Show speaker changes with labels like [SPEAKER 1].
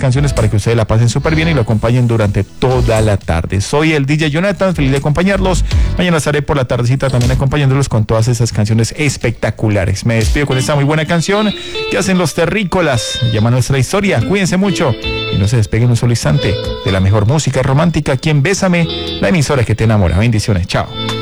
[SPEAKER 1] canciones para que ustedes la pasen súper bien y lo acompañen durante toda la tarde. Soy el DJ Jonathan, feliz de acompañarlos. Mañana estaré por la tardecita también acompañándolos con todas esas canciones espectaculares. Me despido con esta muy buena canción que hacen los Terrícolas. Se llama Nuestra Historia. Cuídense mucho y no se despeguen un solo instante de la mejor música romántica aquí en Bésame, la emisora que te enamora. Bendiciones, chao.